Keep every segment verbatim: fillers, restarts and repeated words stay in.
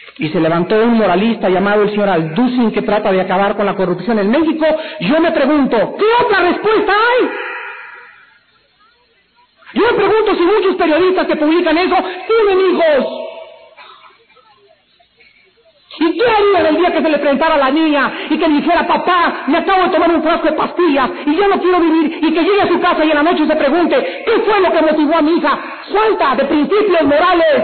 y se levantó un moralista llamado el señor Alducin que trata de acabar con la corrupción en México, yo me pregunto, ¿qué otra respuesta hay? Yo me pregunto si muchos periodistas que publican eso tienen hijos. ¿Y qué harían el día que se le presentara a la niña y que le dijera, papá, me acabo de tomar un frasco de pastillas y ya no quiero vivir, y que llegue a su casa y en la noche se pregunte, ¿qué fue lo que motivó a mi hija? Falta de principios morales.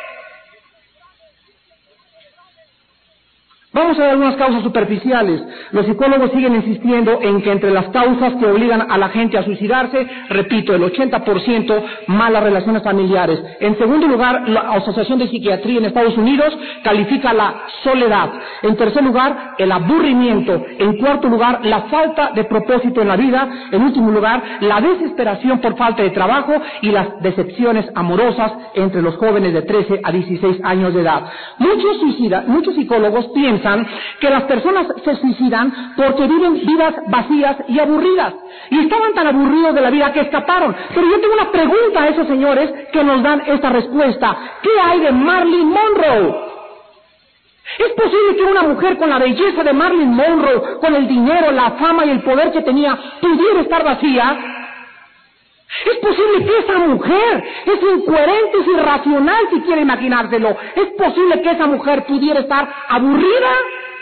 Vamos a ver algunas causas superficiales. Los psicólogos siguen insistiendo en que entre las causas que obligan a la gente a suicidarse, repito, el ochenta por ciento, malas relaciones familiares. En segundo lugar, la Asociación de Psiquiatría en Estados Unidos califica la soledad. En tercer lugar, el aburrimiento. En cuarto lugar, la falta de propósito en la vida. En último lugar, la desesperación por falta de trabajo y las decepciones amorosas entre los jóvenes de trece a dieciséis años de edad. Muchos suicida, muchos psicólogos piensan que las personas se suicidan porque viven vidas vacías y aburridas, y estaban tan aburridos de la vida que escaparon. Pero yo tengo una pregunta a esos señores que nos dan esta respuesta: ¿qué hay de Marilyn Monroe? ¿Es posible que una mujer con la belleza de Marilyn Monroe, con el dinero, la fama y el poder que tenía, pudiera estar vacía? Es posible que esa mujer, es incoherente, es irracional si quiere imaginárselo, es posible que esa mujer pudiera estar aburrida.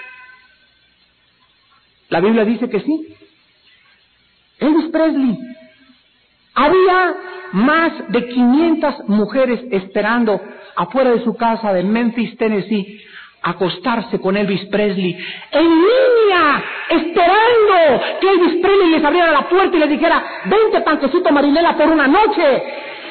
La Biblia dice que sí. Elvis Presley, había más de quinientas mujeres esperando afuera de su casa de Memphis, Tennessee, acostarse con Elvis Presley, en línea, esperando que Elvis Presley les abriera la puerta y les dijera, vente panquecito Marinela por una noche.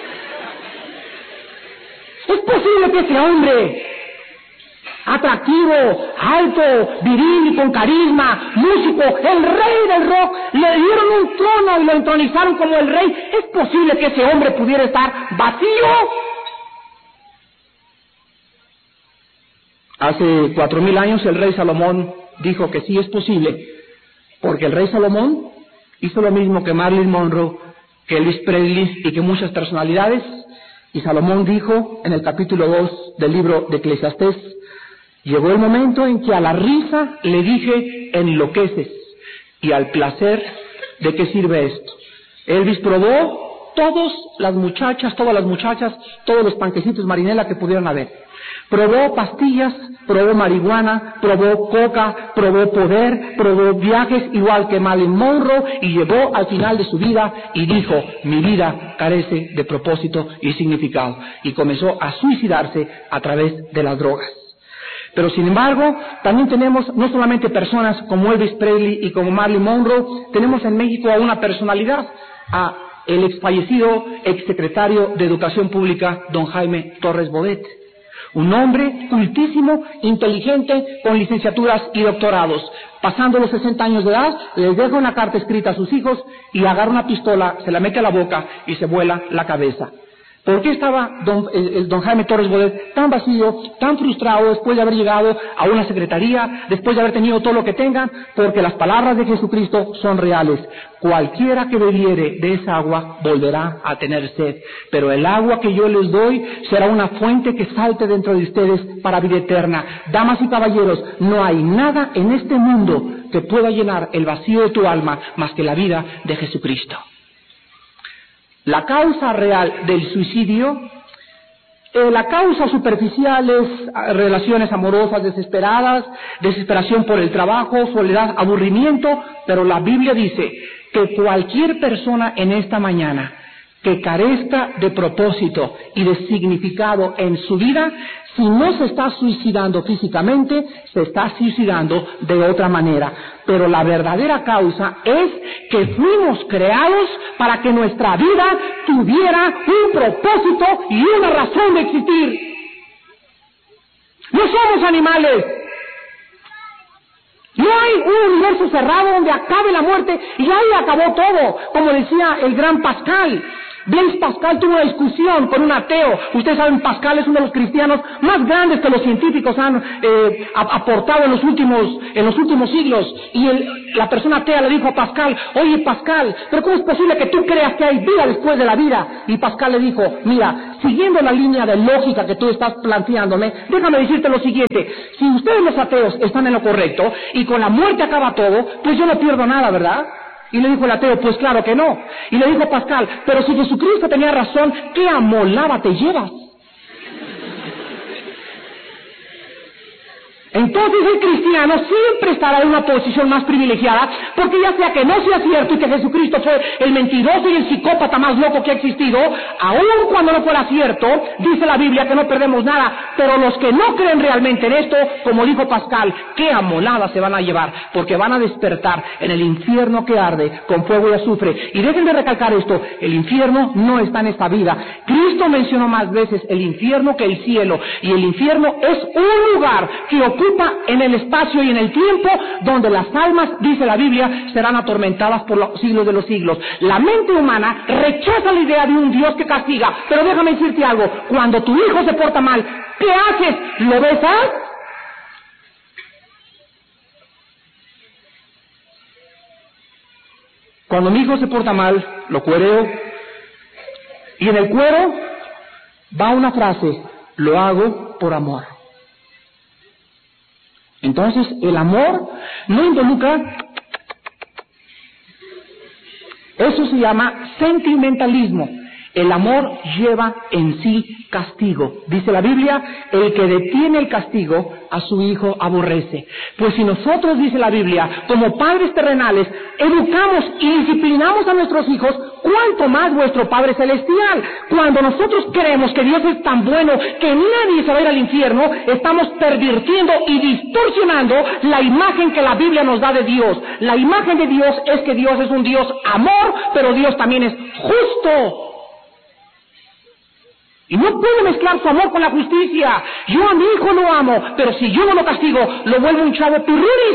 Es posible que ese hombre, atractivo, alto, viril y con carisma, músico, el rey del rock, le dieron un trono y lo entronizaron como el rey, es posible que ese hombre pudiera estar vacío. Hace cuatro mil años el rey Salomón dijo que sí es posible, porque el rey Salomón hizo lo mismo que Marilyn Monroe, que Elvis Presley y que muchas personalidades, y Salomón dijo en el capítulo dos del libro de Eclesiastés, llegó el momento en que a la risa le dije, enloqueces, y al placer, ¿de qué sirve esto? Elvis probó todas las muchachas, todas las muchachas, todos los panquecitos Marinela que pudieran haber. Probó pastillas, probó marihuana, probó coca, probó poder, probó viajes igual que Marilyn Monroe, y llegó al final de su vida y dijo, mi vida carece de propósito y significado, y comenzó a suicidarse a través de las drogas. Pero sin embargo, también tenemos no solamente personas como Elvis Presley y como Marilyn Monroe, tenemos en México a una personalidad, a el exfallecido exsecretario de Educación Pública, don Jaime Torres Bodet. Un hombre cultísimo, inteligente, con licenciaturas y doctorados. Pasando los sesenta años de edad, les deja una carta escrita a sus hijos y agarra una pistola, se la mete a la boca y se vuela la cabeza. ¿Por qué estaba don, el, el don Jaime Torres Bodet tan vacío, tan frustrado después de haber llegado a una secretaría, después de haber tenido todo lo que tengan? Porque las palabras de Jesucristo son reales. Cualquiera que bebiere de esa agua volverá a tener sed, pero el agua que yo les doy será una fuente que salte dentro de ustedes para vida eterna. Damas y caballeros, no hay nada en este mundo que pueda llenar el vacío de tu alma más que la vida de Jesucristo. La causa real del suicidio, eh, la causa superficial es relaciones amorosas desesperadas, desesperación por el trabajo, soledad, aburrimiento, pero la Biblia dice que cualquier persona en esta mañana que carezca de propósito y de significado en su vida, si no se está suicidando físicamente, se está suicidando de otra manera. Pero la verdadera causa es que fuimos creados para que nuestra vida tuviera un propósito y una razón de existir. No somos animales. No hay un universo cerrado donde acabe la muerte y ahí acabó todo, como decía el gran Pascal. Blaise Pascal tuvo una discusión con un ateo. Ustedes saben, Pascal es uno de los cristianos más grandes que los científicos han eh, aportado en los últimos en los últimos siglos. Y el, la persona atea le dijo a Pascal: oye, Pascal, ¿pero cómo es posible que tú creas que hay vida después de la vida? Y Pascal le dijo: mira, siguiendo la línea de lógica que tú estás planteándome, déjame decirte lo siguiente: si ustedes los ateos están en lo correcto y con la muerte acaba todo, pues yo no pierdo nada, ¿verdad? Y le dijo el ateo: pues claro que no. Y le dijo Pascal: pero si Jesucristo tenía razón, ¿qué amolada te llevas? Entonces el cristiano siempre estará en una posición más privilegiada, porque ya sea que no sea cierto y que Jesucristo fue el mentiroso y el psicópata más loco que ha existido, aun cuando no fuera cierto, dice la Biblia que no perdemos nada. Pero los que no creen realmente en esto, como dijo Pascal, qué amolada se van a llevar, porque van a despertar en el infierno que arde con fuego y azufre. Y dejen de recalcar esto: el infierno no está en esta vida. Cristo mencionó más veces el infierno que el cielo, y el infierno es un lugar que ocupa en el espacio y en el tiempo, donde las almas, dice la Biblia, serán atormentadas por los siglos de los siglos. La mente humana rechaza la idea de un Dios que castiga, pero déjame decirte algo: cuando tu hijo se porta mal, ¿qué haces? ¿Lo besas? Cuando mi hijo se porta mal, lo cuereo, y en el cuero va una frase: lo hago por amor. Entonces, el amor no involucra, eso se llama sentimentalismo. El amor lleva en sí castigo. Dice la Biblia: el que detiene el castigo, a su hijo aborrece. Pues si nosotros, dice la Biblia, como padres terrenales, educamos y disciplinamos a nuestros hijos, ¿cuánto más vuestro Padre Celestial? Cuando nosotros creemos que Dios es tan bueno que nadie se va a ir al infierno, estamos pervirtiendo y distorsionando la imagen que la Biblia nos da de Dios. La imagen de Dios es que Dios es un Dios amor, pero Dios también es justo. Y no puede mezclar su amor con la justicia. Yo a mi hijo lo amo, pero si yo no lo castigo, lo vuelvo un chavo pirruris.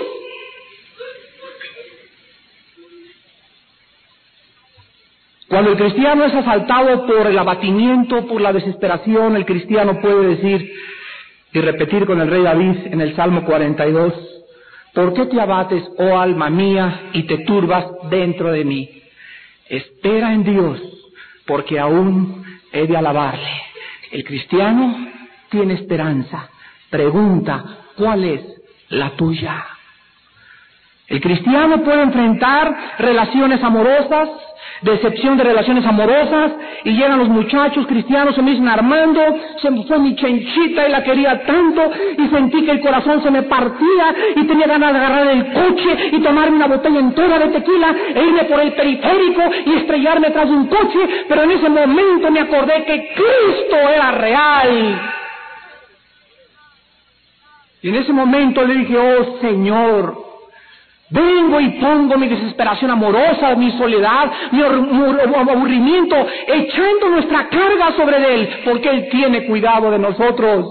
Cuando el cristiano es asaltado por el abatimiento, por la desesperación, el cristiano puede decir y repetir con el rey David en el Salmo cuarenta y dos: ¿por qué te abates, oh alma mía, y te turbas dentro de mí? Espera en Dios, porque aún he de alabarle. El cristiano tiene esperanza. Pregunta: ¿cuál es la tuya? El cristiano puede enfrentar relaciones amorosas, decepción de relaciones amorosas, y llegan los muchachos cristianos y me dicen: Armando, se me fue mi chenchita y la quería tanto, y sentí que el corazón se me partía y tenía ganas de agarrar el coche y tomarme una botella entera de tequila e irme por el periférico y estrellarme tras un coche, pero en ese momento me acordé que Cristo era real. Y en ese momento le dije: oh Señor, vengo y pongo mi desesperación amorosa, mi soledad, mi aburrimiento, echando nuestra carga sobre Él, porque Él tiene cuidado de nosotros.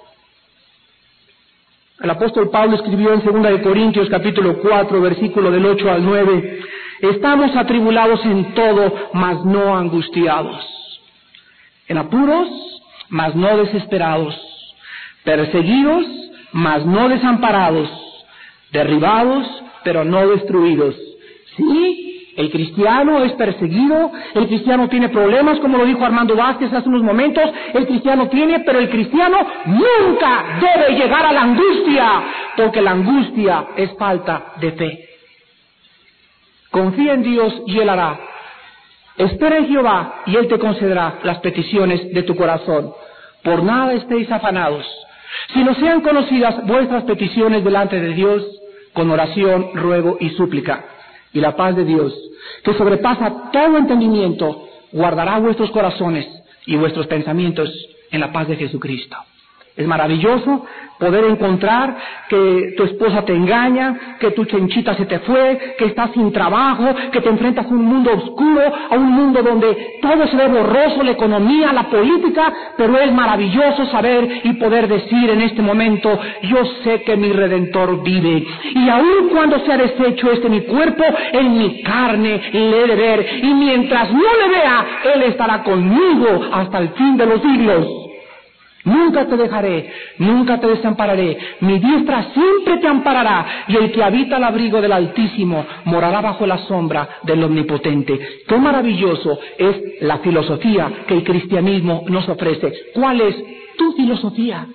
El apóstol Pablo escribió en segunda de Corintios capítulo cuatro, versículo del ocho al nueve: estamos atribulados en todo, mas no angustiados; en apuros, mas no desesperados; perseguidos, mas no desamparados; derribados, pero no destruidos. Sí, el cristiano es perseguido, el cristiano tiene problemas, como lo dijo Armando Vázquez hace unos momentos, el cristiano tiene, pero el cristiano nunca debe llegar a la angustia, porque la angustia es falta de fe. Confía en Dios y Él hará. Espera en Jehová y Él te concederá las peticiones de tu corazón. Por nada estéis afanados, sino sean conocidas vuestras peticiones delante de Dios, con oración, ruego y súplica. Y la paz de Dios, que sobrepasa todo entendimiento, guardará vuestros corazones y vuestros pensamientos en la paz de Jesucristo. Es maravilloso Poder encontrar que tu esposa te engaña, que tu chenchita se te fue, que estás sin trabajo, que te enfrentas a un mundo oscuro, a un mundo donde todo se ve borroso, la economía, la política, pero es maravilloso saber y poder decir en este momento, yo sé que mi Redentor vive, y aun cuando sea deshecho este mi cuerpo, en mi carne le he de ver, y mientras no le vea, Él estará conmigo hasta el fin de los siglos. Nunca te dejaré, nunca te desampararé, mi diestra siempre te amparará, y el que habita al abrigo del Altísimo morará bajo la sombra del Omnipotente. Qué maravilloso es la filosofía que el cristianismo nos ofrece. ¿Cuál es tu filosofía?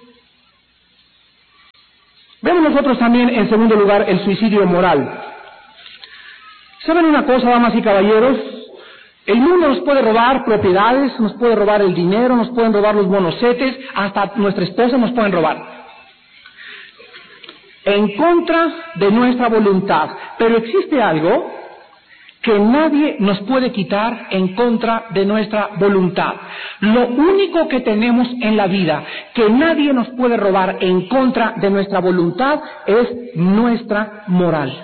Vemos nosotros también, en segundo lugar, el suicidio moral. ¿Saben una cosa, damas y caballeros? El mundo nos puede robar propiedades, nos puede robar el dinero, nos pueden robar los monocetes, hasta nuestra esposa nos pueden robar. En contra de nuestra voluntad. Pero existe algo que nadie nos puede quitar en contra de nuestra voluntad. Lo único que tenemos en la vida que nadie nos puede robar en contra de nuestra voluntad es nuestra moral.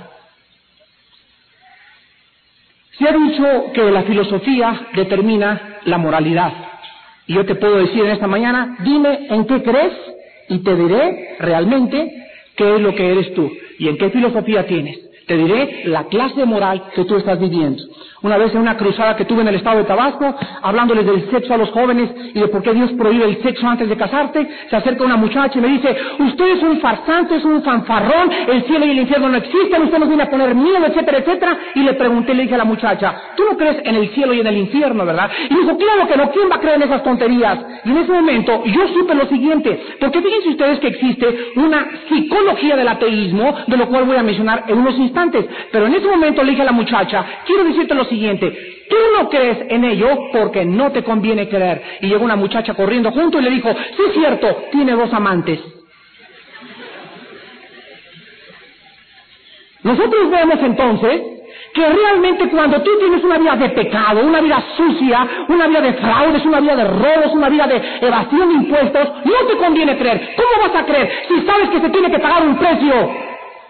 Se ha dicho que la filosofía determina la moralidad. Y yo te puedo decir en esta mañana, dime en qué crees y te diré realmente qué es lo que eres tú y en qué filosofía tienes. Te diré la clase moral que tú estás viviendo. Una vez en una cruzada que tuve en el estado de Tabasco, hablándoles del sexo a los jóvenes y de por qué Dios prohíbe el sexo antes de casarte, se acerca una muchacha y me dice, usted es un farsante, es un fanfarrón, el cielo y el infierno no existen, usted nos viene a poner miedo, etcétera, etcétera. Y le pregunté, le dije a la muchacha, tú no crees en el cielo y en el infierno, ¿verdad? Y me dijo, claro que no, ¿quién va a creer en esas tonterías? Y en ese momento yo supe lo siguiente, porque fíjense ustedes que existe una psicología del ateísmo, de lo cual voy a mencionar en unos instantes. Pero en ese momento le dije a la muchacha, quiero decirte lo siguiente, tú no crees en ello porque no te conviene creer. Y llegó una muchacha corriendo junto y le dijo, sí es cierto, tiene dos amantes. Nosotros vemos entonces que realmente cuando tú tienes una vida de pecado, una vida sucia, una vida de fraudes, una vida de robos, una vida de evasión de impuestos, no te conviene creer. ¿Cómo vas a creer si sabes que se tiene que pagar un precio?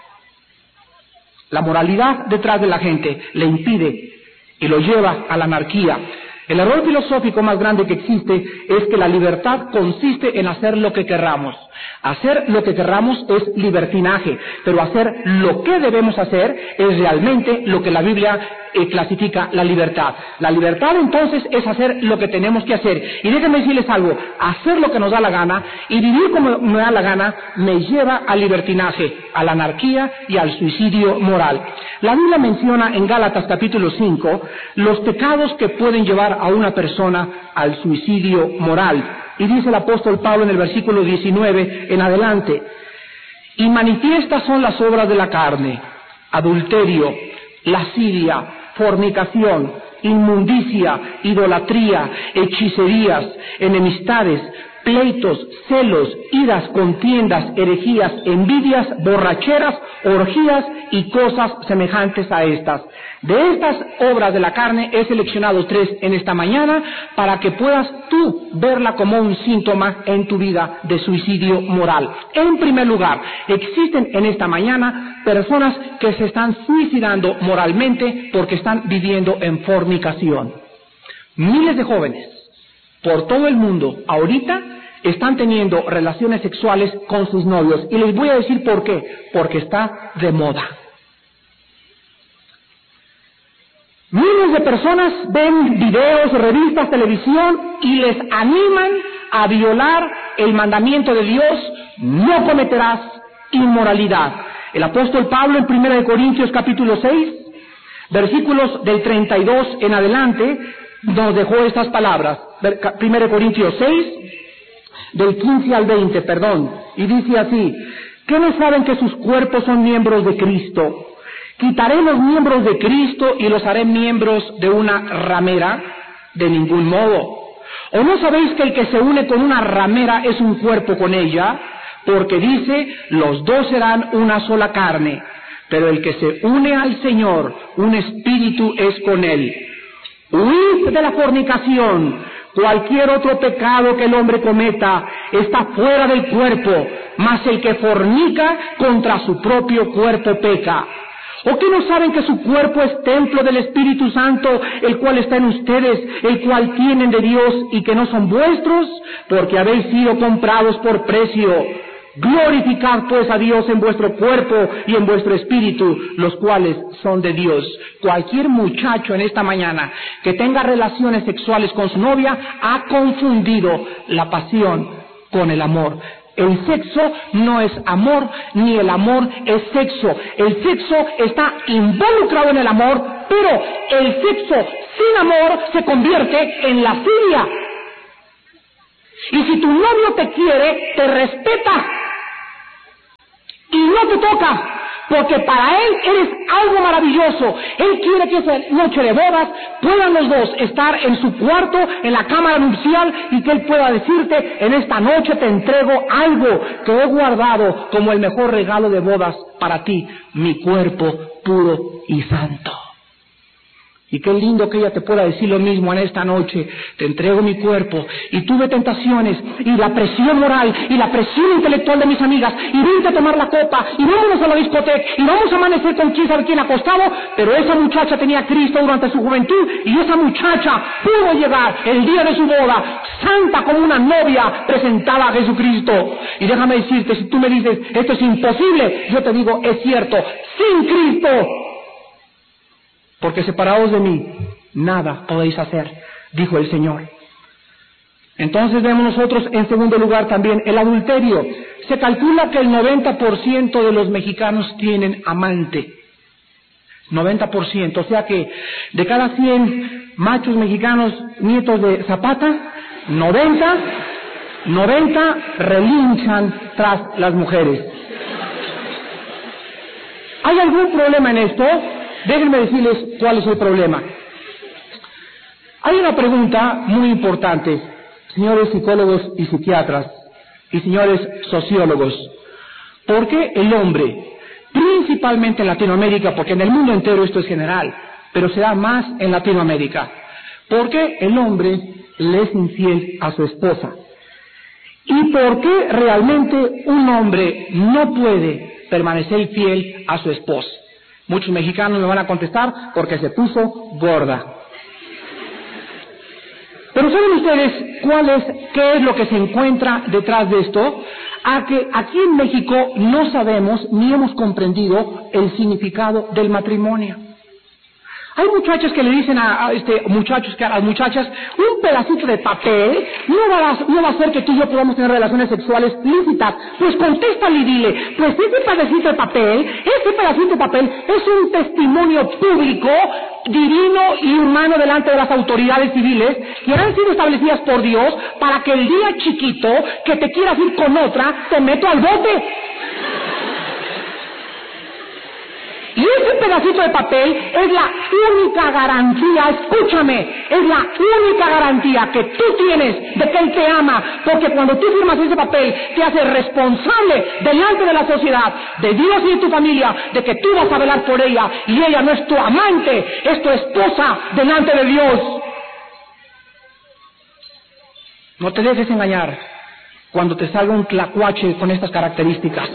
La moralidad detrás de la gente le impide y lo lleva a la anarquía. El error filosófico más grande que existe es que la libertad consiste en hacer lo que querramos. Hacer lo que querramos es libertinaje, pero hacer lo que debemos hacer es realmente lo que la Biblia eh, clasifica la libertad. La libertad entonces es hacer lo que tenemos que hacer. Y déjenme decirles algo, hacer lo que nos da la gana y vivir como me da la gana me lleva al libertinaje, a la anarquía y al suicidio moral. La Biblia menciona en Gálatas capítulo cinco los pecados que pueden llevar a una persona al suicidio moral. Y dice el apóstol Pablo en el versículo diecinueve en adelante, y manifiestas son las obras de la carne, adulterio, lascivia, fornicación, inmundicia, idolatría, hechicerías, enemistades, pleitos, celos, iras, contiendas, herejías, envidias, borracheras, orgías y cosas semejantes a estas. De estas obras de la carne he seleccionado tres en esta mañana para que puedas tú verla como un síntoma en tu vida de suicidio moral. En primer lugar, existen en esta mañana personas que se están suicidando moralmente porque están viviendo en fornicación. Miles de jóvenes por todo el mundo ahorita están teniendo relaciones sexuales con sus novios. Y les voy a decir por qué. Porque está de moda. Miles de personas ven videos, revistas, televisión y les animan a violar el mandamiento de Dios, no cometerás inmoralidad. El apóstol Pablo en primera de Corintios capítulo seis, versículos del treinta y dos en adelante, nos dejó estas palabras. primera de Corintios seis, del quince al veinte, perdón, y dice así, ¿qué no saben que sus cuerpos son miembros de Cristo? ¿Quitaré los miembros de Cristo y los haré miembros de una ramera? De ningún modo. ¿O no sabéis que el que se une con una ramera es un cuerpo con ella? Porque dice, los dos serán una sola carne. Pero el que se une al Señor, un espíritu es con él. Huid de la fornicación. Cualquier otro pecado que el hombre cometa está fuera del cuerpo, mas el que fornica contra su propio cuerpo peca. ¿O qué no saben que su cuerpo es templo del Espíritu Santo, el cual está en ustedes, el cual tienen de Dios y que no son vuestros? Porque habéis sido comprados por precio. Glorificad pues a Dios en vuestro cuerpo y en vuestro espíritu, los cuales son de Dios. Cualquier muchacho en esta mañana que tenga relaciones sexuales con su novia ha confundido la pasión con el amor. El sexo no es amor, ni el amor es sexo. El sexo está involucrado en el amor, pero el sexo sin amor se convierte en lascivia. Y si tu novio te quiere, te respeta y no te toca, porque para él eres algo maravilloso. Él quiere que esa noche de bodas puedan los dos estar en su cuarto, en la cámara nupcial, y que él pueda decirte: en esta noche te entrego algo que he guardado como el mejor regalo de bodas para ti, mi cuerpo puro y santo. Y qué lindo que ella te pueda decir lo mismo en esta noche: te entrego mi cuerpo. Y tuve tentaciones, y la presión moral, y la presión intelectual de mis amigas, y vente a tomar la copa, y vámonos a la discoteca, y vamos a amanecer con quién sabe quién acostado. Pero esa muchacha tenía a Cristo durante su juventud, y esa muchacha pudo llegar el día de su boda, santa como una novia presentada a Jesucristo. Y déjame decirte, si tú me dices, esto es imposible, yo te digo, es cierto, sin Cristo. Porque separados de mí, nada podéis hacer, dijo el Señor. Entonces vemos nosotros, en segundo lugar, también el adulterio. Se calcula que el noventa por ciento de los mexicanos tienen amante. noventa por ciento, o sea que de cada cien machos mexicanos nietos de Zapata, noventa, noventa relinchan tras las mujeres. ¿Hay algún problema en esto? Déjenme decirles cuál es el problema. Hay una pregunta muy importante, señores psicólogos y psiquiatras, y señores sociólogos. ¿Por qué el hombre, principalmente en Latinoamérica, porque en el mundo entero esto es general, pero se da más en Latinoamérica, por qué el hombre le es infiel a su esposa? ¿Y por qué realmente un hombre no puede permanecer fiel a su esposa? Muchos mexicanos me van a contestar: porque se puso gorda. Pero ¿saben ustedes cuál es, qué es lo que se encuentra detrás de esto? A que aquí en México no sabemos ni hemos comprendido el significado del matrimonio. Hay muchachos que le dicen a, a este muchachos que a las muchachas: un pedacito de papel no va, a, no va a hacer que tú y yo podamos tener relaciones sexuales lícitas. Pues contéstale y dile: pues ese pedacito de papel, ese pedacito de papel es un testimonio público, divino y humano delante de las autoridades civiles que han sido establecidas por Dios para que el día chiquito que te quieras ir con otra, te meto al bote. Y ese pedacito de papel es la única garantía, escúchame, es la única garantía que tú tienes de que Él te ama, porque cuando tú firmas ese papel te hace responsable delante de la sociedad, de Dios y de tu familia, de que tú vas a velar por ella, y ella no es tu amante, es tu esposa delante de Dios. No te dejes engañar cuando te salga un tlacuache con estas características.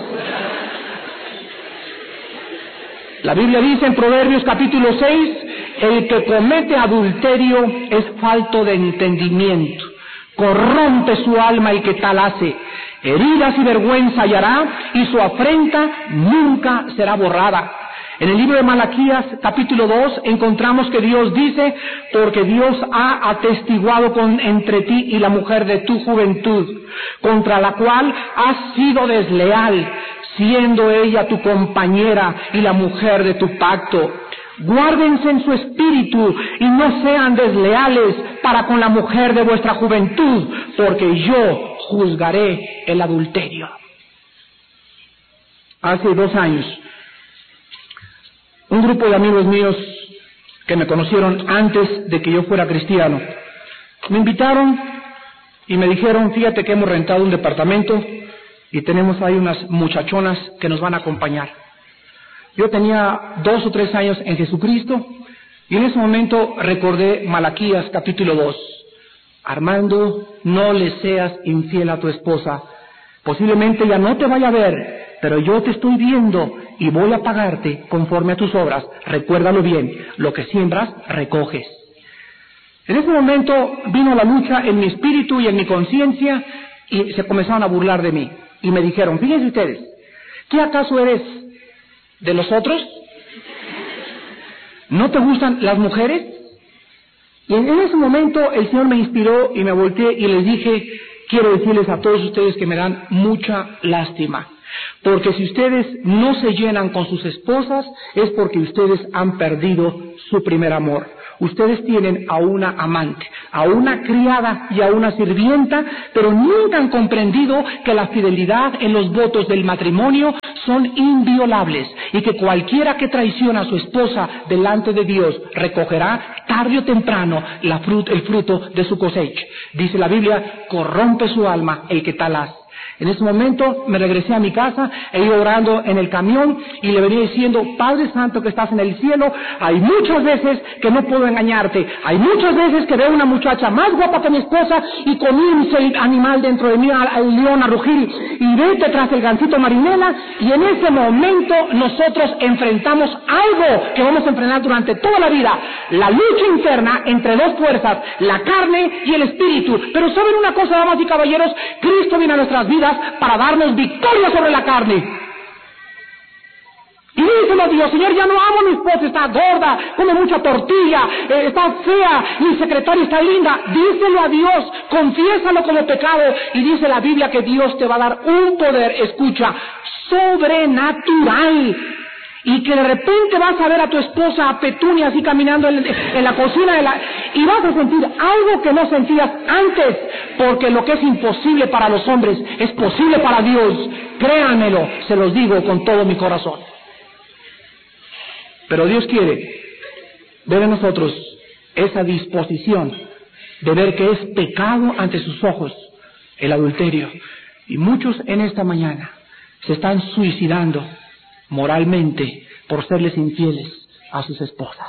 La Biblia dice en Proverbios capítulo seis, el que comete adulterio es falto de entendimiento, corrompe su alma el que tal hace, heridas y vergüenza hallará, y su afrenta nunca será borrada. En el libro de Malaquías capítulo dos encontramos que Dios dice: porque Dios ha atestiguado con, entre ti y la mujer de tu juventud, contra la cual has sido desleal, siendo ella tu compañera y la mujer de tu pacto. Guárdense en su espíritu y no sean desleales para con la mujer de vuestra juventud, porque yo juzgaré el adulterio. Hace dos años, un grupo de amigos míos que me conocieron antes de que yo fuera cristiano, me invitaron y me dijeron: fíjate que hemos rentado un departamento y tenemos ahí unas muchachonas que nos van a acompañar. Yo tenía dos o tres años en Jesucristo, y en ese momento recordé Malaquías capítulo dos. Armando, no le seas infiel a tu esposa, Posiblemente ya no te vaya a ver, pero yo te estoy viendo y voy a pagarte conforme a tus obras. Recuérdalo bien, lo que siembras, recoges. En ese momento vino la lucha en mi espíritu y en mi conciencia y se comenzaron a burlar de mí. Y me dijeron, fíjense ustedes, ¿qué acaso eres de los otros? ¿No te gustan las mujeres? Y en ese momento el Señor me inspiró y me volteé y les dije, quiero decirles a todos ustedes que me dan mucha lástima, porque si ustedes no se llenan con sus esposas es porque ustedes han perdido su primer amor. Ustedes tienen a una amante, a una criada y a una sirvienta, pero nunca han comprendido que la fidelidad en los votos del matrimonio son inviolables y que cualquiera que traiciona a su esposa delante de Dios recogerá tarde o temprano la frut, el fruto de su cosecha. Dice la Biblia, corrompe su alma el que tal hace. En ese momento me regresé a mi casa e iba orando en el camión y le venía diciendo, Padre Santo que estás en el cielo, hay muchas veces que no puedo engañarte, hay muchas veces que veo una muchacha más guapa que mi esposa y comienza el animal dentro de mí, al león a rugir y vete tras el gansito marinela, y en ese momento nosotros enfrentamos algo que vamos a enfrentar durante toda la vida, la lucha interna entre dos fuerzas, la carne y el espíritu. Pero ¿saben una cosa, damas y caballeros? Cristo viene a nuestras vidas para darnos victoria sobre la carne. Y díselo a Dios, Señor, ya no amo a mi esposa, está gorda, come mucha tortilla, eh, está fea, mi secretaria está linda. Díselo a Dios, confiésalo como pecado. Y dice la Biblia que Dios te va a dar un poder, escucha, sobrenatural. Y que de repente vas a ver a tu esposa, a Petunia, así caminando en, en la cocina de la, y vas a sentir algo que no sentías antes, porque lo que es imposible para los hombres es posible para Dios. Créanmelo, se los digo con todo mi corazón. Pero Dios quiere ver en nosotros esa disposición de ver que es pecado ante sus ojos el adulterio. Y muchos en esta mañana se están suicidando moralmente por serles infieles a sus esposas.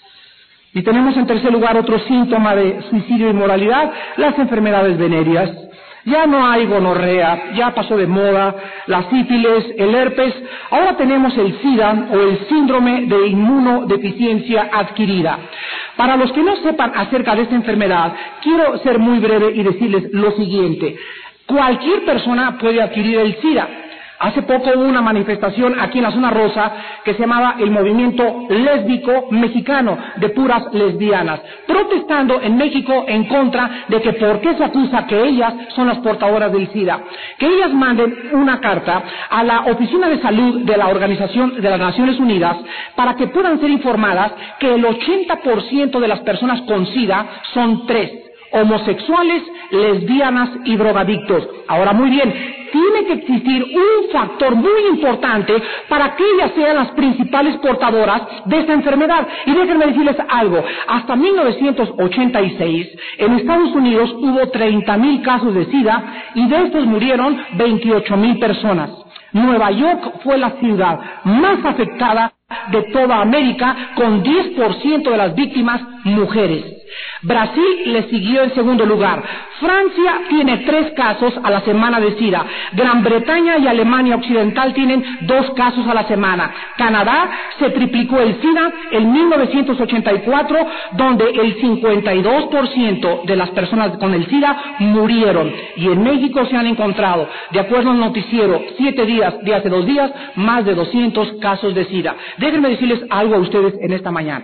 Y tenemos en tercer lugar otro síntoma de suicidio y inmoralidad, las enfermedades venéreas. Ya no hay gonorrea, ya pasó de moda, la sífilis, el herpes, ahora tenemos el SIDA o el síndrome de inmunodeficiencia adquirida. Para los que no sepan acerca de esta enfermedad, quiero ser muy breve y decirles lo siguiente. Cualquier persona puede adquirir el SIDA. Hace poco hubo una manifestación aquí en la zona rosa que se llamaba el Movimiento Lésbico Mexicano, de puras lesbianas, protestando en México en contra de que por qué se acusa que ellas son las portadoras del SIDA. Que ellas manden una carta a la Oficina de Salud de la Organización de las Naciones Unidas para que puedan ser informadas que el ochenta por ciento de las personas con SIDA son tres: homosexuales, lesbianas y drogadictos. Ahora, muy bien, tiene que existir un factor muy importante para que ellas sean las principales portadoras de esta enfermedad. Y déjenme decirles algo, hasta mil novecientos ochenta y seis en Estados Unidos hubo treinta mil casos de SIDA y de estos murieron veintiocho mil personas. Nueva York fue la ciudad más afectada de toda América, con diez por ciento de las víctimas mujeres. Brasil le siguió en segundo lugar. Francia tiene tres casos a la semana de SIDA. Gran Bretaña y Alemania Occidental tienen dos casos a la semana. Canadá se triplicó el SIDA en mil novecientos ochenta y cuatro, donde el cincuenta y dos por ciento de las personas con el SIDA murieron. Y en México se han encontrado, de acuerdo al noticiero Siete Días de hace dos días, más de doscientos casos de SIDA. Déjenme decirles algo a ustedes en esta mañana.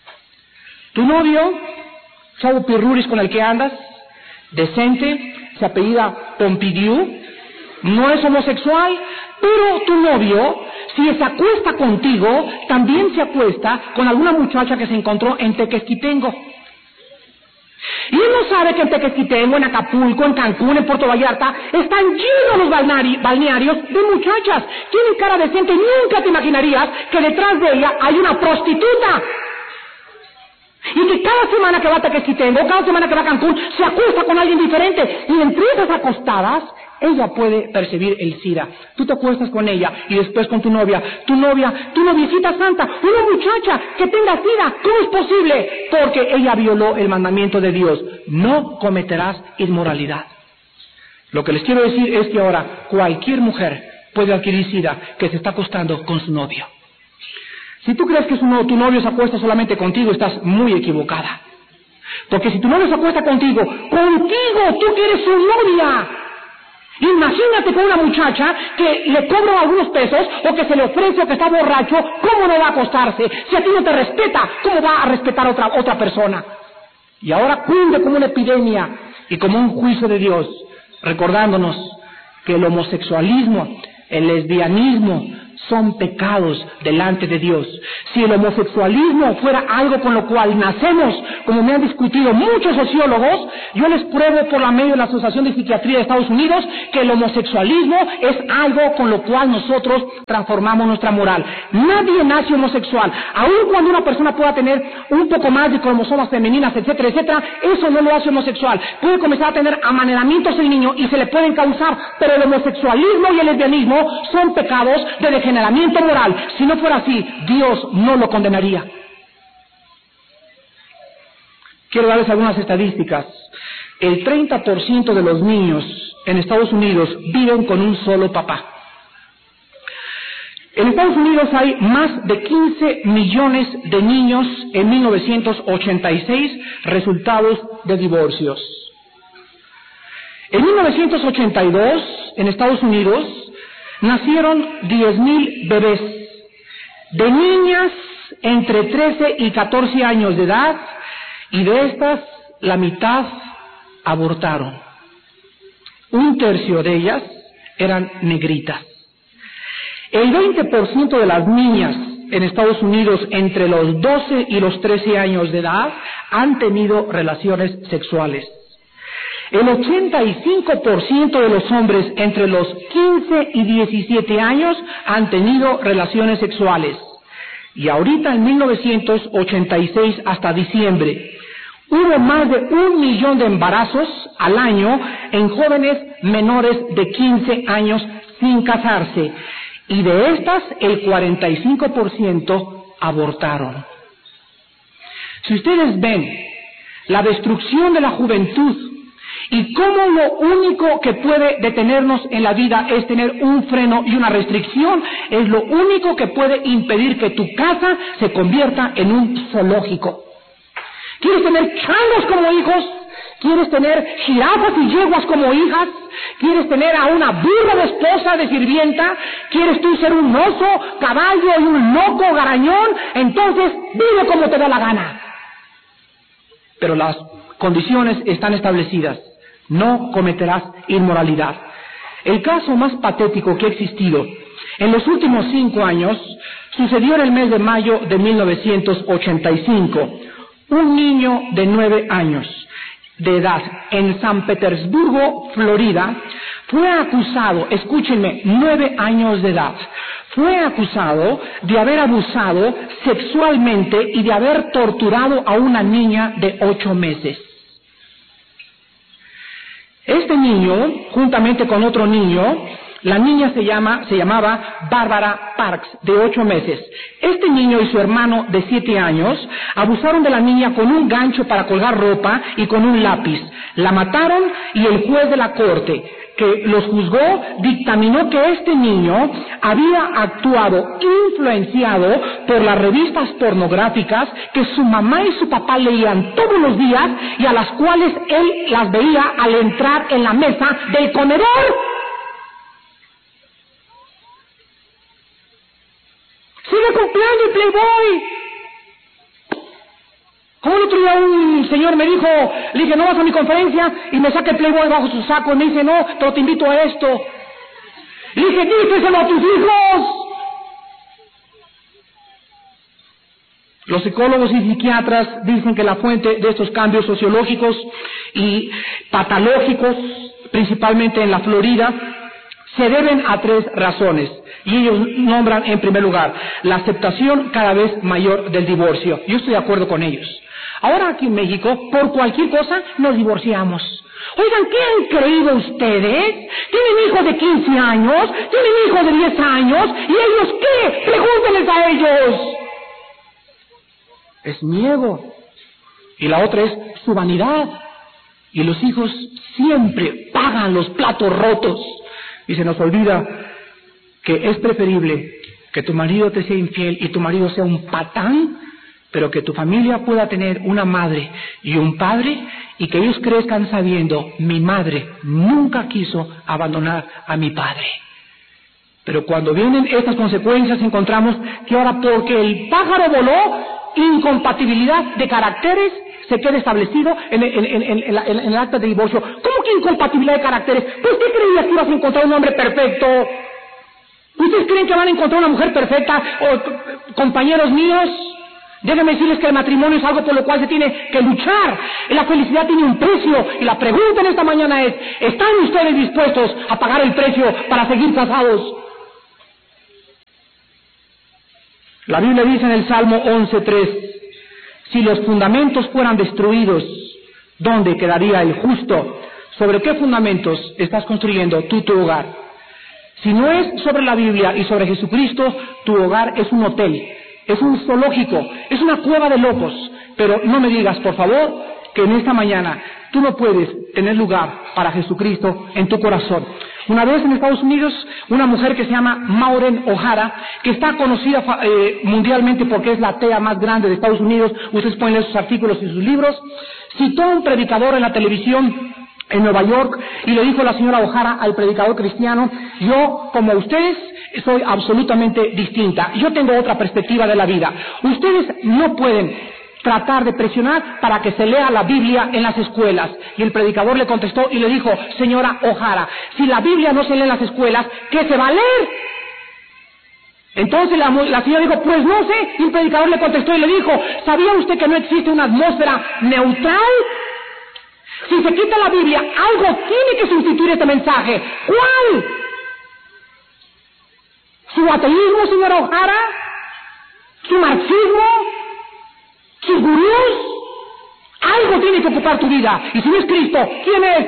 Tu novio, chavo pirruris con el que andas, decente, se apellida Pompidou, no es homosexual, pero tu novio, si se acuesta contigo, también se acuesta con alguna muchacha que se encontró en Tequesquitengo. Y él no sabe que en Tequesquitengo, en Acapulco, en Cancún, en Puerto Vallarta, están llenos los balnearios de muchachas. Tienen cara decente y nunca te imaginarías que detrás de ella hay una prostituta. Y que cada semana que va a Tequesquitengo, cada semana que va a Cancún, se acuesta con alguien diferente. Y entre esas acostadas, ella puede percibir el SIDA. Tú te acuestas con ella y después con tu novia. Tu novia, tu noviecita santa, una muchacha que tenga SIDA. ¿Cómo es posible? Porque ella violó el mandamiento de Dios. No cometerás inmoralidad. Lo que les quiero decir es que ahora cualquier mujer puede adquirir SIDA que se está acostando con su novio. Si tú crees que su no, tu novio se acuesta solamente contigo, estás muy equivocada. Porque si tu novio se acuesta contigo, contigo, tú que eres su novia. Imagínate con una muchacha que le cobra algunos pesos o que se le ofrece o que está borracho, ¿cómo no va a acostarse? Si a ti no te respeta, ¿cómo va a respetar a otra, otra persona? Y ahora cunde como una epidemia y como un juicio de Dios, recordándonos que el homosexualismo, el lesbianismo son pecados delante de Dios. Si el homosexualismo fuera algo con lo cual nacemos, como me han discutido muchos sociólogos, yo les pruebo por la medio de la Asociación de Psiquiatría de Estados Unidos que el homosexualismo es algo con lo cual nosotros transformamos nuestra moral. Nadie nace homosexual. Aun cuando una persona pueda tener un poco más de cromosomas femeninas, etcétera, etcétera, eso no lo hace homosexual. Puede comenzar a tener amanelamientos el niño y se le pueden causar, pero el homosexualismo y el lesbianismo son pecados de degeneración moral. Si no fuera así, Dios no lo condenaría. Quiero darles algunas estadísticas. El treinta por ciento de los niños en Estados Unidos viven con un solo papá. En Estados Unidos hay más de quince millones de niños en mil novecientos ochenta y seis resultados de divorcios. En mil novecientos ochenta y dos, en Estados Unidos, nacieron diez mil bebés de niñas entre trece y catorce años de edad, y de estas la mitad abortaron. Un tercio de ellas eran negritas. El veinte por ciento de las niñas en Estados Unidos entre los doce y los trece años de edad han tenido relaciones sexuales. El ochenta y cinco por ciento de los hombres entre los quince y diecisiete años han tenido relaciones sexuales. Y ahorita en mil novecientos ochenta y seis hasta diciembre hubo más de un millón de embarazos al año en jóvenes menores de quince años sin casarse. Y de estas el cuarenta y cinco por ciento abortaron. Si ustedes ven la destrucción de la juventud y cómo lo único que puede detenernos en la vida es tener un freno y una restricción, es lo único que puede impedir que tu casa se convierta en un zoológico. ¿Quieres tener changos como hijos? ¿Quieres tener jirafas y yeguas como hijas? ¿Quieres tener a una burra de esposa, de sirvienta? ¿Quieres tú ser un oso, caballo y un loco garañón? Entonces vive como te da la gana. Pero las condiciones están establecidas. No cometerás inmoralidad. El caso más patético que ha existido en los últimos cinco años sucedió en el mes de mayo de mil novecientos ochenta y cinco. Un niño de nueve años de edad en San Petersburgo, Florida, fue acusado, escúchenme, nueve años de edad, fue acusado de haber abusado sexualmente y de haber torturado a una niña de ocho meses. Este niño, juntamente con otro niño, la niña se llama, se llamaba Barbara Parks, de ocho meses. Este niño y su hermano de siete años abusaron de la niña con un gancho para colgar ropa y con un lápiz. La mataron y el juez de la corte que los juzgó dictaminó que este niño había actuado influenciado por las revistas pornográficas que su mamá y su papá leían todos los días y a las cuales él las veía al entrar en la mesa del comedor. ¡Sigue cumpliendo el Playboy! Como el otro día un señor me dijo, le dije, ¿no vas a mi conferencia? Y me saca el Playboy bajo su saco y me dice, no, pero te invito a esto. Le dije, díselo a tus hijos. Los psicólogos y psiquiatras dicen que la fuente de estos cambios sociológicos y patológicos, principalmente en la Florida, se deben a tres razones. Y ellos nombran en primer lugar la aceptación cada vez mayor del divorcio. Yo estoy de acuerdo con ellos. Ahora aquí en México, por cualquier cosa, nos divorciamos. Oigan, ¿qué han creído ustedes? ¿Tienen hijos de quince años? ¿Tienen hijos de diez años? ¿Y ellos qué? Pregúntenles a ellos. Es mi ego. Y la otra es su vanidad. Y los hijos siempre pagan los platos rotos. Y se nos olvida que es preferible que tu marido te sea infiel y tu marido sea un patán, pero que tu familia pueda tener una madre y un padre, y que ellos crezcan sabiendo, mi madre nunca quiso abandonar a mi padre. Pero cuando vienen estas consecuencias encontramos que ahora, porque el pájaro voló, incompatibilidad de caracteres se queda establecido en el, en, en, en, la, en el acta de divorcio. ¿Cómo que incompatibilidad de caracteres? Pues ¿qué creías que ibas a encontrar un hombre perfecto? ¿Ustedes creen que van a encontrar una mujer perfecta? O, compañeros míos, déjenme decirles que el matrimonio es algo por lo cual se tiene que luchar. La felicidad tiene un precio. Y la pregunta en esta mañana es, ¿están ustedes dispuestos a pagar el precio para seguir casados? La Biblia dice en el Salmo once tres, si los fundamentos fueran destruidos, ¿dónde quedaría el justo? ¿Sobre qué fundamentos estás construyendo tú tu hogar? Si no es sobre la Biblia y sobre Jesucristo, tu hogar es un hotel, es un zoológico, es una cueva de locos. Pero no me digas, por favor, que en esta mañana tú no puedes tener lugar para Jesucristo en tu corazón. Una vez en Estados Unidos, una mujer que se llama Maureen O'Hara, que está conocida eh, mundialmente porque es la atea más grande de Estados Unidos, ustedes pueden leer sus artículos y sus libros, citó a un predicador en la televisión en Nueva York y le dijo la señora O'Hara al predicador cristiano, yo como ustedes soy absolutamente distinta, yo tengo otra perspectiva de la vida, ustedes no pueden tratar de presionar para que se lea la Biblia en las escuelas. Y el predicador le contestó y le dijo, señora O'Hara, si la Biblia no se lee en las escuelas, ¿qué se va a leer? Entonces la, la señora dijo, pues no sé. Y el predicador le contestó y le dijo, ¿sabía usted que no existe una atmósfera neutral? Si se quita la Biblia, algo tiene que sustituir este mensaje. ¿Cuál? ¿Su ateísmo, señora O'Hara? ¿Su marxismo? ¿Sus gurús? Algo tiene que ocupar tu vida. Y si no es Cristo, ¿quién es?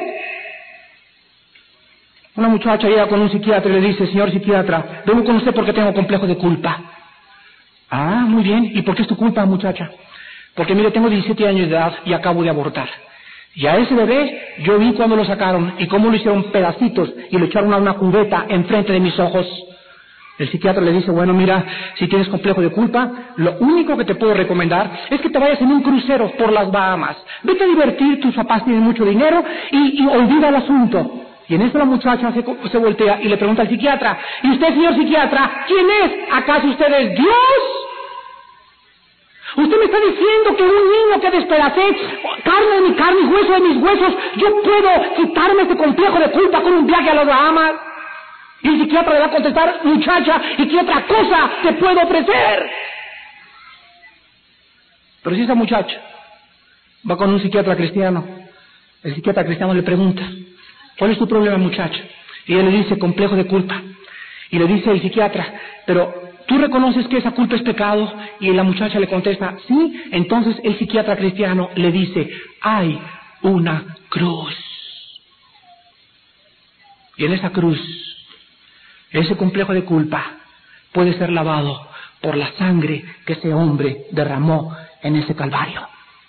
Una muchacha llega con un psiquiatra y le dice, señor psiquiatra, vengo con usted porque tengo complejo de culpa. Ah, muy bien. ¿Y por qué es tu culpa, muchacha? Porque mire, tengo diecisiete años de edad y acabo de abortar. Y a ese bebé yo vi cuando lo sacaron y cómo lo hicieron pedacitos y lo echaron a una cubeta enfrente de mis ojos. El psiquiatra le dice, bueno, mira, si tienes complejo de culpa, lo único que te puedo recomendar es que te vayas en un crucero por las Bahamas. Vete a divertir, tus papás tienen mucho dinero y, y olvida el asunto. Y en eso la muchacha se, se voltea y le pregunta al psiquiatra, ¿y usted, señor psiquiatra, quién es? ¿Acaso usted es Dios? Usted me está diciendo que un niño que despedacé, carne de mi carne y hueso de mis huesos, yo puedo quitarme este complejo de culpa con un viaje a las Bahamas. Y el psiquiatra le va a contestar, muchacha, ¿y qué otra cosa te puedo ofrecer? Pero si esa muchacha va con un psiquiatra cristiano, el psiquiatra cristiano le pregunta, ¿cuál es tu problema, muchacha? Y ella le dice, complejo de culpa. Y le dice el psiquiatra, pero ¿tú reconoces que esa culpa es pecado? Y la muchacha le contesta, sí. Entonces el psiquiatra cristiano le dice, hay una cruz. Y en esa cruz, ese complejo de culpa puede ser lavado por la sangre que ese hombre derramó en ese Calvario.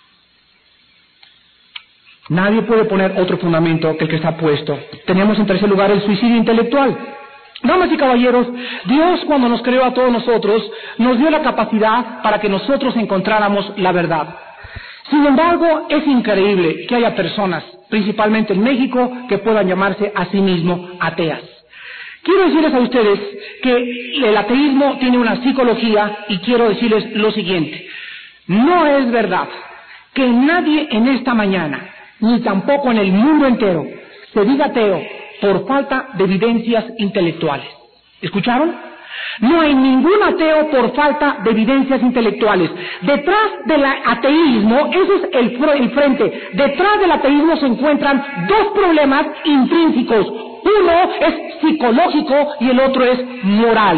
Nadie puede poner otro fundamento que el que está puesto. Tenemos en tercer lugar el suicidio intelectual. Damas y caballeros, Dios cuando nos creó a todos nosotros, nos dio la capacidad para que nosotros encontráramos la verdad. Sin embargo, es increíble que haya personas, principalmente en México, que puedan llamarse a sí mismos ateas. Quiero decirles a ustedes que el ateísmo tiene una psicología y quiero decirles lo siguiente. No es verdad que nadie en esta mañana, ni tampoco en el mundo entero, se diga ateo por falta de evidencias intelectuales. ¿Escucharon? No hay ningún ateo por falta de evidencias intelectuales. Detrás del ateísmo, ese es el, el frente, detrás del ateísmo se encuentran dos problemas intrínsecos. Uno es psicológico y el otro es moral.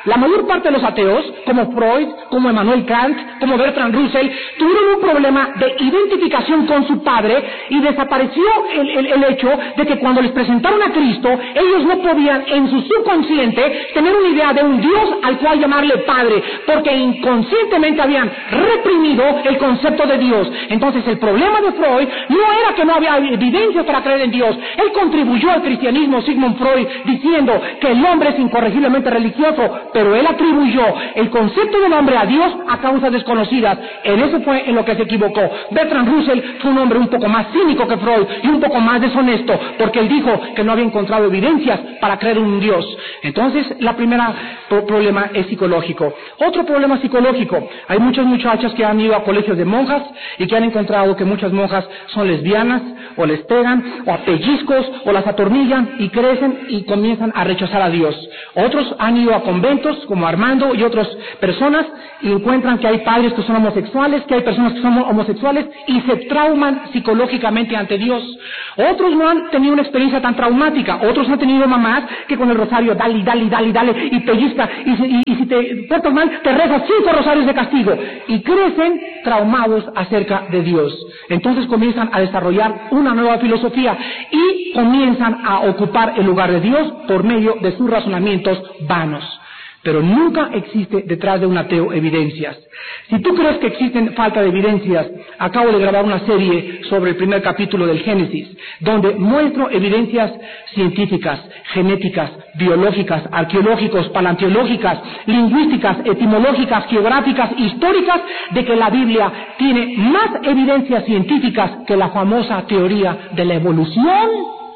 La mayor parte de los ateos, como Freud, como Immanuel Kant, como Bertrand Russell, tuvieron un problema de identificación con su padre y desapareció el, el, el hecho de que cuando les presentaron a Cristo, ellos no podían en su subconsciente tener una idea de un Dios al cual llamarle Padre, porque inconscientemente habían reprimido el concepto de Dios. Entonces el problema de Freud no era que no había evidencia para creer en Dios. Él contribuyó al cristianismo, Sigmund Freud, diciendo que el hombre es incorregiblemente religioso, pero él atribuyó el concepto del hombre a Dios a causas desconocidas. En eso fue en lo que se equivocó. Bertrand Russell fue un hombre un poco más cínico que Freud y un poco más deshonesto, porque él dijo que no había encontrado evidencias para creer en un Dios. Entonces, la primera pro problema es psicológico. Otro problema psicológico, hay muchas muchachas que han ido a colegios de monjas y que han encontrado que muchas monjas son lesbianas, o les pegan, o a pellizcos, o las atornillan y crecen y comienzan a rechazar a Dios. Otros han ido a conventos, como Armando y otras personas, y encuentran que hay padres que son homosexuales, que hay personas que son homosexuales, y se trauman psicológicamente ante Dios. Otros no han tenido una experiencia tan traumática, otros han tenido mamás que con el rosario dale, dale, dale, dale, y pellizca, y, y, y si te portas mal, te rezas cinco rosarios de castigo, y crecen traumados acerca de Dios. Entonces comienzan a desarrollar una nueva filosofía y comienzan a ocupar el lugar de Dios por medio de sus razonamientos vanos. Pero nunca existe detrás de un ateo evidencias. Si tú crees que existen falta de evidencias, acabo de grabar una serie sobre el primer capítulo del Génesis, donde muestro evidencias científicas, genéticas, biológicas, arqueológicas, paleontológicas, lingüísticas, etimológicas, geográficas, históricas, de que la Biblia tiene más evidencias científicas que la famosa teoría de la evolución.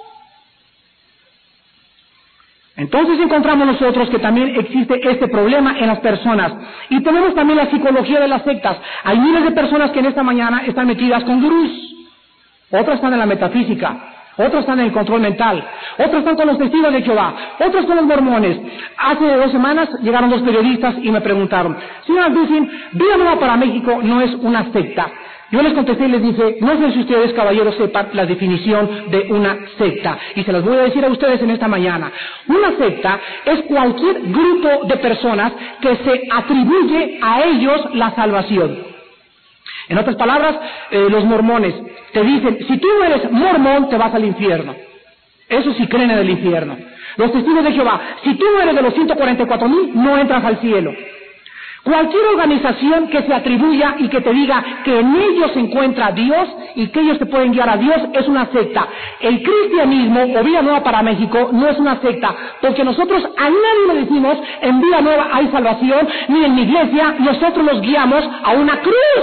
Entonces encontramos nosotros que también existe este problema en las personas. Y tenemos también la psicología de las sectas. Hay miles de personas que en esta mañana están metidas con gurús. Otras están en la metafísica. Otros están en el control mental. Otros están con los testigos de Jehová. Otros con los mormones. Hace dos semanas llegaron dos periodistas y me preguntaron, señora Duffin, Vida Nueva para México no es una secta. Yo les contesté y les dije, no sé si ustedes, caballeros, sepan la definición de una secta. Y se las voy a decir a ustedes en esta mañana. Una secta es cualquier grupo de personas que se atribuye a ellos la salvación. En otras palabras, eh, los mormones te dicen, si tú no eres mormón, te vas al infierno. Eso sí creen en el infierno. Los testigos de Jehová, si tú no eres de los ciento cuarenta y cuatro mil, no entras al cielo. Cualquier organización que se atribuya y que te diga que en ellos se encuentra Dios y que ellos te pueden guiar a Dios es una secta. El cristianismo o Vida Nueva para México no es una secta, porque nosotros a nadie le decimos en Vida Nueva hay salvación, ni en mi iglesia, nosotros los guiamos a una cruz.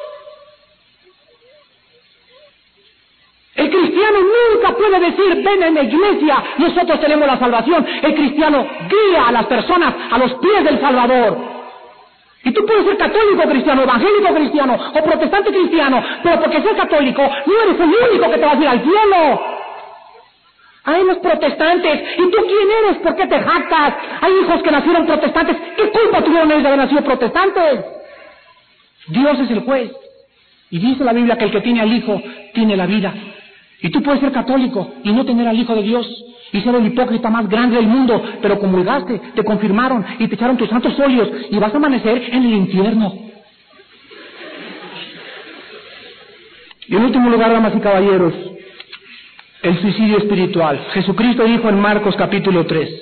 El cristiano nunca puede decir, ven en la iglesia, nosotros tenemos la salvación. El cristiano guía a las personas a los pies del Salvador. Y tú puedes ser católico cristiano, evangélico cristiano o protestante cristiano, pero porque seas católico no eres el único que te vas a ir al cielo. Hay los protestantes, ¿y tú quién eres? ¿Por qué te jactas? Hay hijos que nacieron protestantes, ¿qué culpa tuvieron ellos de haber nacido protestantes? Dios es el juez, y dice la Biblia que el que tiene al Hijo tiene la vida. Y tú puedes ser católico y no tener al Hijo de Dios y ser el hipócrita más grande del mundo, pero comulgaste, te confirmaron y te echaron tus santos óleos y vas a amanecer en el infierno. Y en último lugar, damas y caballeros, el suicidio espiritual. Jesucristo dijo en Marcos capítulo tres,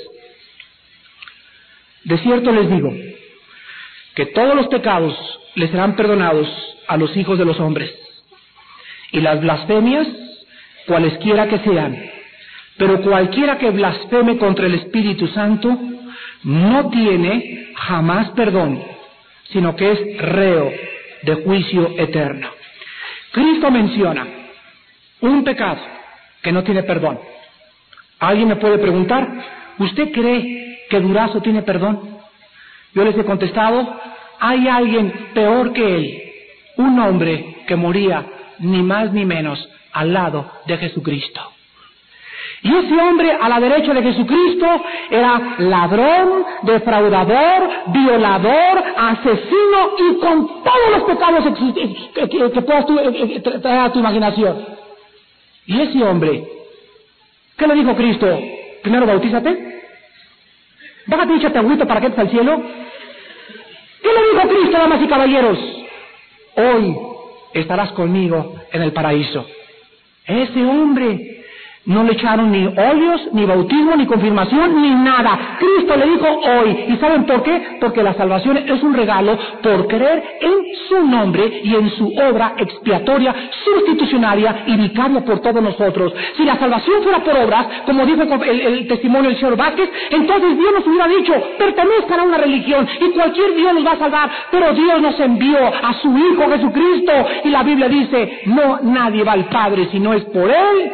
de cierto les digo que todos los pecados les serán perdonados a los hijos de los hombres, y las blasfemias cualesquiera que sean, pero cualquiera que blasfeme contra el Espíritu Santo no tiene jamás perdón, sino que es reo de juicio eterno. Cristo menciona un pecado que no tiene perdón. Alguien me puede preguntar, ¿usted cree que Durazo tiene perdón? Yo les he contestado, hay alguien peor que él, un hombre que moría ni más ni menos al lado de Jesucristo. Y ese hombre a la derecha de Jesucristo era ladrón, defraudador, violador, asesino y con todos los pecados que, que, que puedas tú, eh, traer a tu imaginación. Y ese hombre, ¿qué le dijo Cristo? Primero bautízate. Bájate y échate agüita para que entres al cielo. ¿Qué le dijo Cristo, damas y caballeros? Hoy estarás conmigo en el paraíso. Ese hombre no le echaron ni óleos, ni bautismo, ni confirmación, ni nada. Cristo le dijo hoy. ¿Y saben por qué? Porque la salvación es un regalo por creer en su nombre y en su obra expiatoria, sustitucionaria y vicaria por todos nosotros. Si la salvación fuera por obras, como dijo el, el testimonio del señor Vázquez, entonces Dios nos hubiera dicho, pertenezcan a una religión y cualquier Dios nos va a salvar. Pero Dios nos envió a su Hijo Jesucristo y la Biblia dice, no, nadie va al Padre si no es por Él.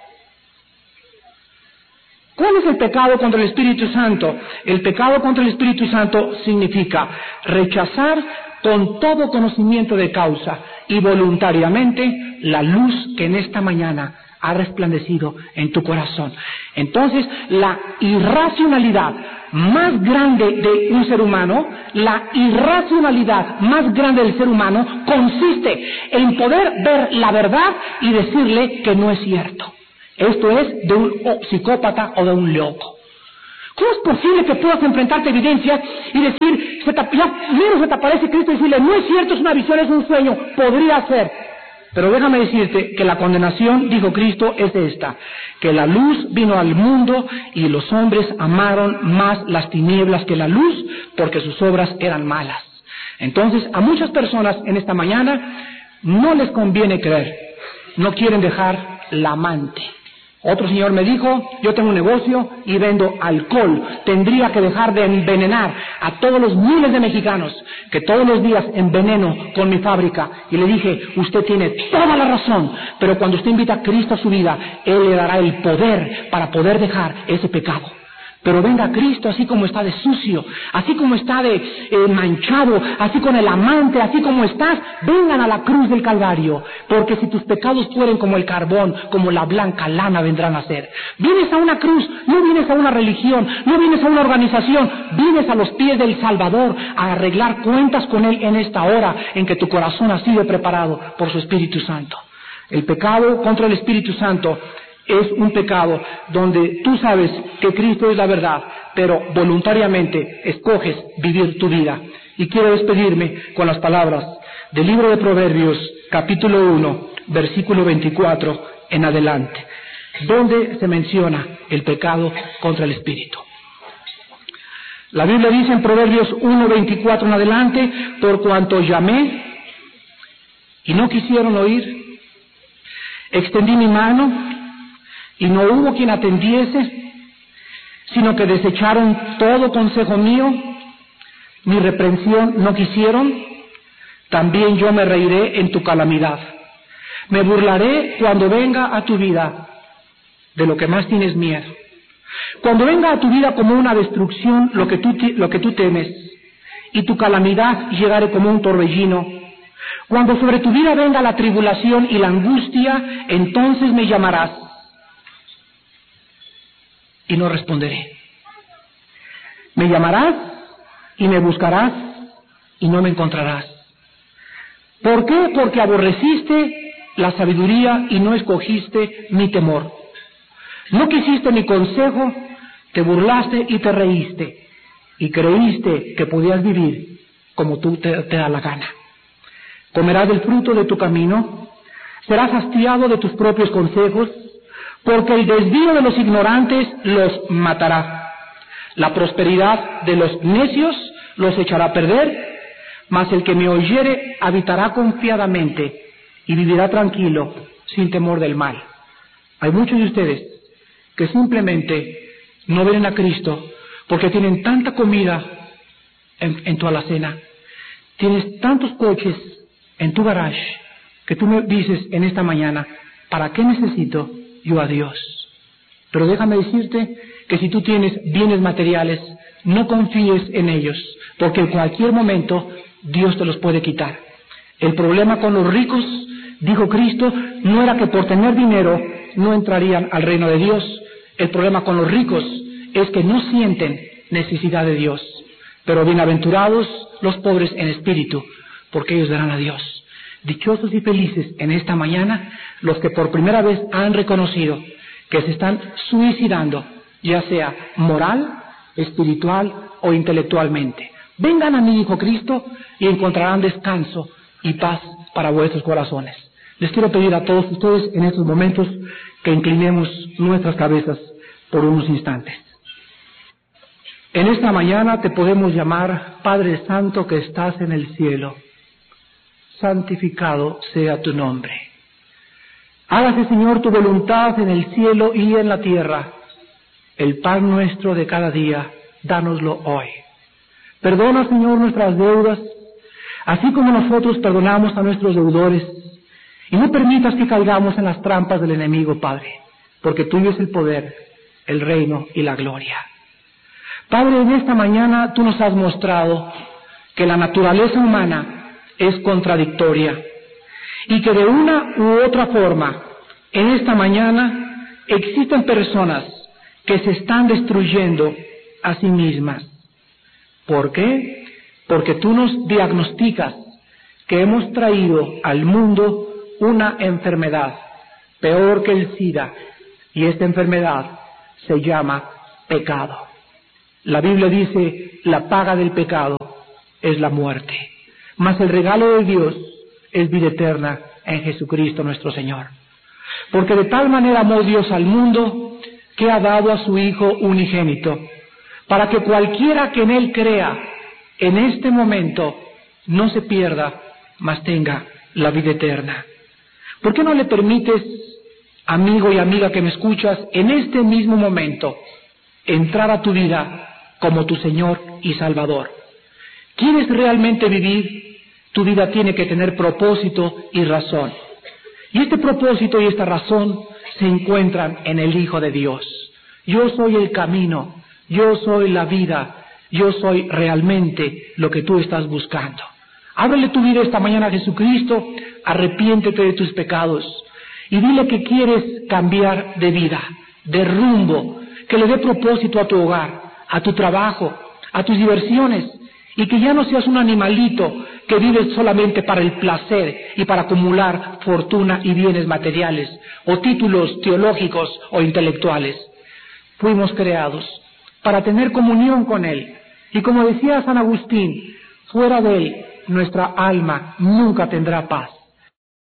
¿Cuál es el pecado contra el Espíritu Santo? El pecado contra el Espíritu Santo significa rechazar con todo conocimiento de causa y voluntariamente la luz que en esta mañana ha resplandecido en tu corazón. Entonces, la irracionalidad más grande de un ser humano, la irracionalidad más grande del ser humano consiste en poder ver la verdad y decirle que no es cierto. Esto es de un psicópata o de un loco. ¿Cómo es posible que puedas enfrentarte a evidencias y decir, se te, ya menos se te aparece Cristo y decirle, no es cierto, es una visión, es un sueño? Podría ser. Pero déjame decirte que la condenación, dijo Cristo, es esta, que la luz vino al mundo y los hombres amaron más las tinieblas que la luz porque sus obras eran malas. Entonces, a muchas personas en esta mañana no les conviene creer, no quieren dejar la amante. Otro señor me dijo, yo tengo un negocio y vendo alcohol, tendría que dejar de envenenar a todos los miles de mexicanos que todos los días enveneno con mi fábrica. Y le dije, usted tiene toda la razón, pero cuando usted invita a Cristo a su vida, Él le dará el poder para poder dejar ese pecado. Pero venga a Cristo así como está de sucio, así como está de eh, manchado, así con el amante, así como estás, vengan a la cruz del Calvario, porque si tus pecados fueren como el carbón, como la blanca lana vendrán a ser. Vienes a una cruz, no vienes a una religión, no vienes a una organización, vienes a los pies del Salvador a arreglar cuentas con Él en esta hora en que tu corazón ha sido preparado por su Espíritu Santo. El pecado contra el Espíritu Santo es un pecado donde tú sabes que Cristo es la verdad, pero voluntariamente escoges vivir tu vida. Y quiero despedirme con las palabras del libro de Proverbios, capítulo uno, versículo veinticuatro en adelante, donde se menciona el pecado contra el Espíritu. La Biblia dice en Proverbios uno, veinticuatro en adelante, por cuanto llamé y no quisieron oír, extendí mi mano y no hubo quien atendiese, sino que desecharon todo consejo mío, mi reprensión no quisieron, también yo me reiré en tu calamidad. Me burlaré cuando venga a tu vida de lo que más tienes miedo. Cuando venga a tu vida como una destrucción lo que tú, lo que tú temes, y tu calamidad llegare como un torbellino. Cuando sobre tu vida venga la tribulación y la angustia, entonces me llamarás y no responderé. Me llamarás y me buscarás y no me encontrarás. ¿Por qué? Porque aborreciste la sabiduría y no escogiste mi temor. No quisiste mi consejo, te burlaste y te reíste, y creíste que podías vivir como tú te, te da la gana. Comerás del fruto de tu camino, serás hastiado de tus propios consejos, porque el desvío de los ignorantes los matará. La prosperidad de los necios los echará a perder, mas el que me oyere habitará confiadamente y vivirá tranquilo, sin temor del mal. Hay muchos de ustedes que simplemente no ven a Cristo porque tienen tanta comida en, en tu alacena, tienes tantos coches en tu garage, que tú me dices en esta mañana, ¿para qué necesito yo a Dios? Pero déjame decirte que si tú tienes bienes materiales, no confíes en ellos, porque en cualquier momento Dios te los puede quitar. El problema con los ricos, dijo Cristo, no era que por tener dinero no entrarían al reino de Dios. El problema con los ricos es que no sienten necesidad de Dios. Pero bienaventurados los pobres en espíritu, porque ellos verán a Dios. Dichosos y felices en esta mañana los que por primera vez han reconocido que se están suicidando, ya sea moral espiritual o intelectualmente. Vengan a mí, dijo Cristo, y encontrarán descanso y paz para vuestros corazones. Les quiero pedir a todos ustedes en estos momentos que inclinemos nuestras cabezas por unos instantes. En esta mañana te podemos llamar Padre Santo que estás en el cielo. Santificado sea tu nombre. Hágase, Señor, tu voluntad en el cielo y en la tierra. El pan nuestro de cada día, dánoslo hoy. Perdona, Señor, nuestras deudas, así como nosotros perdonamos a nuestros deudores. Y no permitas que caigamos en las trampas del enemigo, Padre, porque tuyo es el poder, el reino y la gloria. Padre, en esta mañana tú nos has mostrado que la naturaleza humana es contradictoria y que de una u otra forma, en esta mañana existen personas que se están destruyendo a sí mismas. ¿Por qué? Porque tú nos diagnosticas que hemos traído al mundo una enfermedad peor que el SIDA, y esta enfermedad se llama pecado. La Biblia dice, la paga del pecado es la muerte, mas el regalo de Dios es vida eterna en Jesucristo nuestro Señor. Porque de tal manera amó Dios al mundo que ha dado a su Hijo unigénito, para que cualquiera que en Él crea en este momento no se pierda, mas tenga la vida eterna. ¿Por qué no le permites, amigo y amiga que me escuchas, en este mismo momento entrar a tu vida como tu Señor y Salvador? ¿Quieres realmente vivir? Tu vida tiene que tener propósito y razón. Y este propósito y esta razón se encuentran en el Hijo de Dios. Yo soy el camino, yo soy la vida, yo soy realmente lo que tú estás buscando. Ábrele tu vida esta mañana a Jesucristo, arrepiéntete de tus pecados y dile que quieres cambiar de vida, de rumbo, que le dé propósito a tu hogar, a tu trabajo, a tus diversiones, y que ya no seas un animalito que vive solamente para el placer y para acumular fortuna y bienes materiales, o títulos teológicos o intelectuales. Fuimos creados para tener comunión con Él, y como decía San Agustín, fuera de Él nuestra alma nunca tendrá paz.